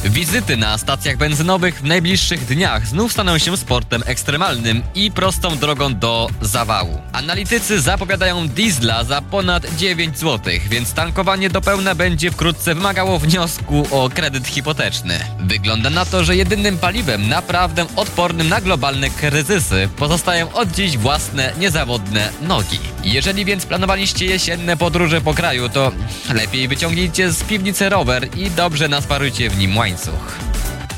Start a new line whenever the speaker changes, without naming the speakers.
Wizyty na stacjach benzynowych w najbliższych dniach znów staną się sportem ekstremalnym i prostą drogą do zawału. Analitycy zapowiadają diesla za ponad 9 zł, więc tankowanie do pełna będzie wkrótce wymagało wniosku o kredyt hipoteczny. Wygląda na to, że jedynym paliwem naprawdę odpornym na globalne kryzysy pozostają od dziś własne, niezawodne nogi. Jeżeli więc planowaliście jesienne podróże po kraju, to lepiej wyciągnijcie z piwnicy rower i dobrze nasparujcie w nim łańcuch.